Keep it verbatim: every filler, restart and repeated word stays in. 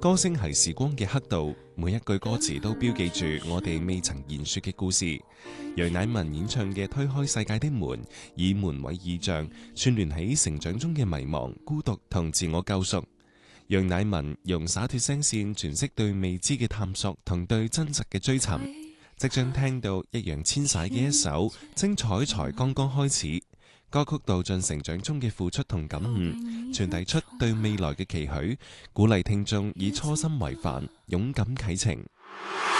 歌聲係時光嘅刻度，每一句歌詞都標記住我哋未曾言說嘅故事。楊乃文演唱嘅《推開世界的門》，以門為意象，串聯起成長中嘅迷茫、孤獨同自我救贖。楊乃文用灑脫聲線詮釋對未知嘅探索同對真實嘅追尋。即將聽到易烊千璽嘅一首《精彩才剛剛開始》，歌曲道盡成長中嘅付出同感悟，傳遞出對未來嘅期許，鼓勵聽眾以初心為範，勇敢啟程。